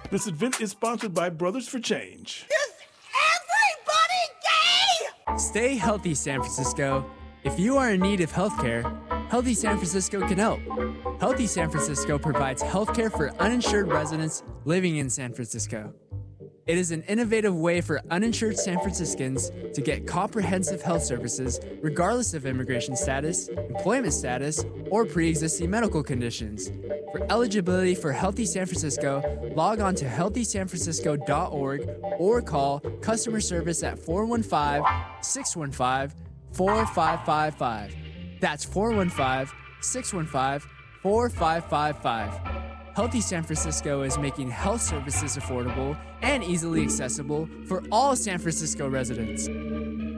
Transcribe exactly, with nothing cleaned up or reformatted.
This event is sponsored by Brothers for Change. Is everybody gay? Stay healthy, San Francisco. If you are in need of healthcare, Healthy San Francisco can help. Healthy San Francisco provides healthcare for uninsured residents living in San Francisco. It is an innovative way for uninsured San Franciscans to get comprehensive health services regardless of immigration status, employment status, or pre-existing medical conditions. For eligibility for Healthy San Francisco, log on to healthy san francisco dot org or call customer service at four one five, six one five, four five five five. That's four one five, six one five, four five five five. Healthy San Francisco is making health services affordable and easily accessible for all San Francisco residents.